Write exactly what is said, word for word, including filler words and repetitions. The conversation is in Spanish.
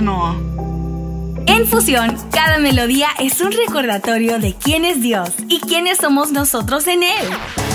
no. En Fusión, cada melodía es un recordatorio de quién es Dios y quiénes somos nosotros en Él.